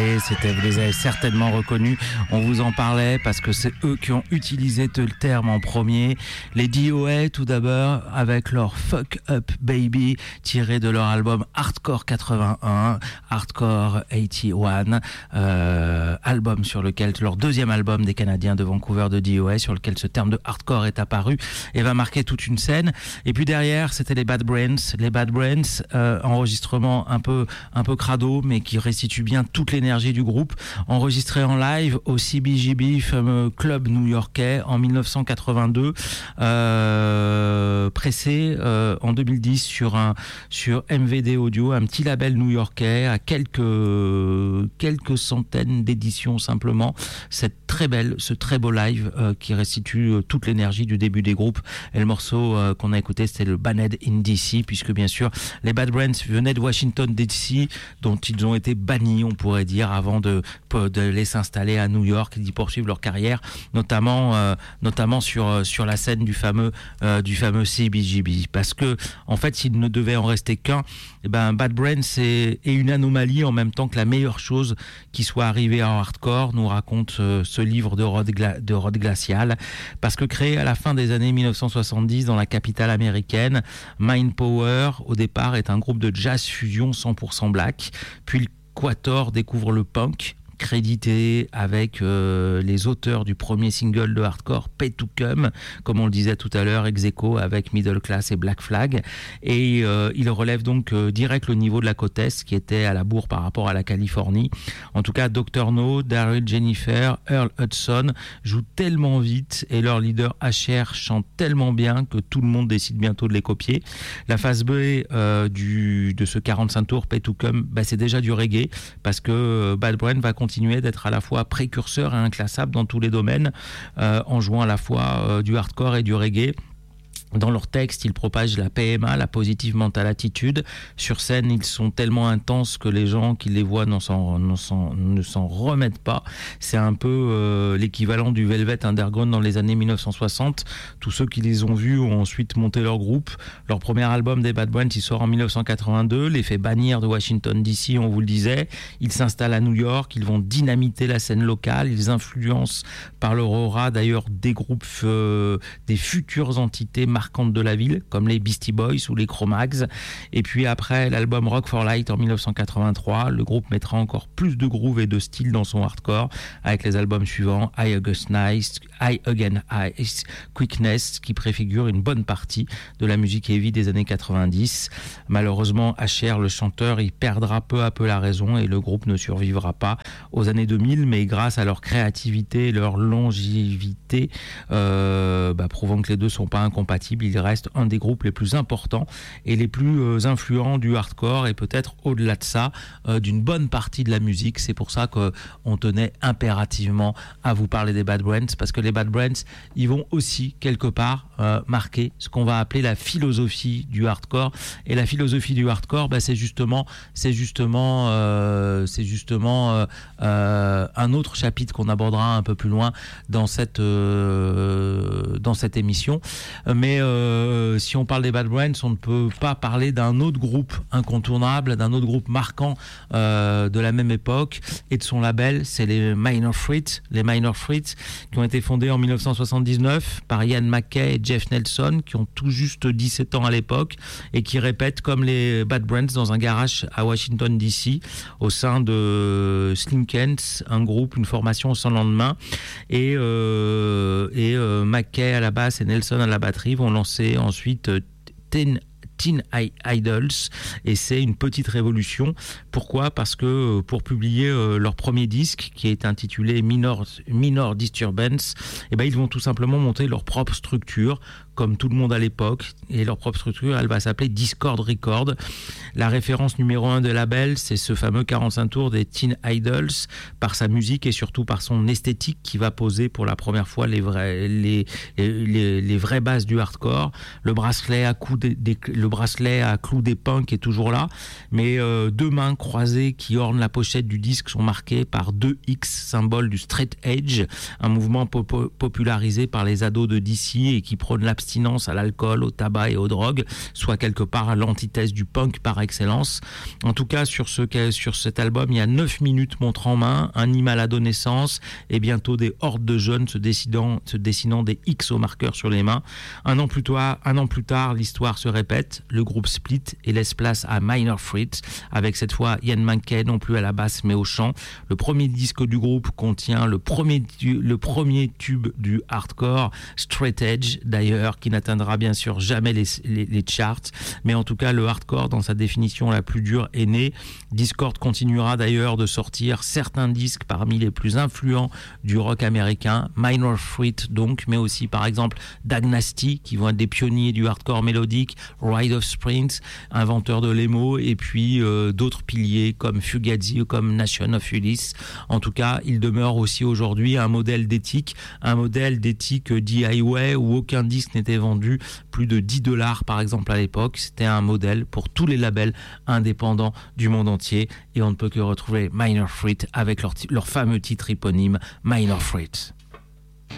savez, vous les avez certainement reconnus. On vous en parlait parce que c'est eux qui ont utilisé le terme en premier. Les DOA, tout d'abord, avec leur Fuck Up Baby, tiré de leur album Hardcore 81, Hardcore 81, album sur lequel, leur deuxième album des Canadiens de Vancouver de DOA, sur lequel ce terme de hardcore est apparu et va marquer toute une scène. Et puis derrière, c'était les Bad Brains. Les Bad Brains, enregistrement un peu crado, mais qui restitue bien toute l'énergie du groupe, enregistré en live au CBGB, fameux club new-yorkais, en 1982, pressé en 2010 sur MVD Audio, un petit label new-yorkais à quelques centaines d'éditions simplement. Ce très beau live qui restitue toute l'énergie du début des groupes. Et le morceau qu'on a écouté, c'était le Banned in DC, puisque bien sûr les Bad Brains venaient de Washington DC, dont ils ont été bannis, on pourrait dire, avant de les s'installer à New York et d'y poursuivre leur carrière, notamment sur la scène du fameux CBGB. Parce que en fait, s'il ne devait en rester qu'un, Bad Brains est une anomalie en même temps que la meilleure chose qui soit arrivée en hardcore, nous raconte ce livre de Rod Glacial. Parce que créé à la fin des années 1970 dans la capitale américaine, Mind Power au départ est un groupe de jazz fusion 100% black, puis le Quator découvre le punk, crédité avec les auteurs du premier single de hardcore, Pay to Come, comme on le disait tout à l'heure, ex-aequo avec Middle Class et Black Flag, et il relève donc direct le niveau de la côte Est, qui était à la bourre par rapport à la Californie. En tout cas, Dr. No, Daryl Jennifer, Earl Hudson jouent tellement vite et leur leader HR chante tellement bien que tout le monde décide bientôt de les copier. La phase B de ce 45 tours, Pay to Come, c'est déjà du reggae, parce que Bad Brains va continuer d'être à la fois précurseur et inclassable dans tous les domaines, en jouant à la fois du hardcore et du reggae. Dans leurs textes, ils propagent la PMA, la positive mental attitude. Sur scène, ils sont tellement intenses que les gens qui les voient ne s'en remettent pas. C'est un peu l'équivalent du Velvet Underground dans les années 1960. Tous ceux qui les ont vus ont ensuite monté leur groupe. Leur premier album des Bad Brains, il sort en 1982. Les fait bannir de Washington DC, on vous le disait. Ils s'installent à New York. Ils vont dynamiter la scène locale. Ils influencent par leur aura d'ailleurs des groupes, des futures entités marquantes de la ville, comme les Beastie Boys ou les Cro-Mags. Et puis après l'album Rock for Light en 1983, le groupe mettra encore plus de groove et de style dans son hardcore, avec les albums suivants I Again Ice, Quickness, qui préfigure une bonne partie de la musique heavy des années 90. Malheureusement, HR, le chanteur, il perdra peu à peu la raison et le groupe ne survivra pas aux années 2000, mais grâce à leur créativité et leur longévité, prouvant que les deux sont pas incompatibles, il reste un des groupes les plus importants et les plus influents du hardcore, et peut-être au-delà de ça, d'une bonne partie de la musique. C'est pour ça qu'on tenait impérativement à vous parler des Bad Brains, parce que les Bad Brains, ils vont aussi quelque part marquer ce qu'on va appeler la philosophie du hardcore. Et la philosophie du hardcore, c'est justement un autre chapitre qu'on abordera un peu plus loin dans cette émission. Mais si on parle des Bad Brains, on ne peut pas parler d'un autre groupe incontournable, d'un autre groupe marquant de la même époque et de son label, c'est les Minor Threat. Les Minor Threat qui ont été fondés en 1979 par Ian MacKaye et Jeff Nelson, qui ont tout juste 17 ans à l'époque et qui répètent comme les Bad Brains dans un garage à Washington DC au sein de Slinkens, un groupe, une formation sans lendemain. Et MacKaye à la basse et Nelson à la batterie vont lancer ensuite Teen Idols, et c'est une petite révolution. Pourquoi ? Parce que pour publier leur premier disque, qui est intitulé Minor Disturbance, ils vont tout simplement monter leur propre structure, comme tout le monde à l'époque, et leur propre structure, elle va s'appeler Discord Record. La référence numéro 1 de label, c'est ce fameux 45 tours des Teen Idols, par sa musique et surtout par son esthétique, qui va poser pour la première fois les vraies bases du hardcore. Le bracelet à clous des punks est toujours là, mais deux mains croisées qui ornent la pochette du disque sont marquées par 2 X, symbole du straight edge, un mouvement popularisé par les ados de DC et qui prône l'absence l'abstinence à l'alcool, au tabac et aux drogues, soit quelque part l'antithèse du punk par excellence. En tout cas, sur cet album, il y a 9 minutes montre en main, un hymne à l'adolescence et bientôt des hordes de jeunes se dessinant des X au marqueur sur les mains. Un an plus tard, l'histoire se répète, le groupe split et laisse place à Minor Threat, avec cette fois Ian McKay, non plus à la basse mais au chant. Le premier disque du groupe contient le premier tube du hardcore, Straight Edge d'ailleurs, qui n'atteindra bien sûr jamais les charts, mais en tout cas le hardcore dans sa définition la plus dure est né. Dischord continuera d'ailleurs de sortir certains disques parmi les plus influents du rock américain, Minor Threat donc, mais aussi par exemple Dagnasty, qui vont être des pionniers du hardcore mélodique, Rite of Springs, inventeur de l'emo, et puis d'autres piliers comme Fugazi ou comme Nation of Ulysses. En tout cas, il demeure aussi aujourd'hui un modèle d'éthique DIY où aucun disque n'était vendu plus de $10 par exemple à l'époque. C'était un modèle pour tous les labels indépendants du monde entier, et on ne peut que retrouver Minor Threat avec leur fameux titre éponyme Minor Threat.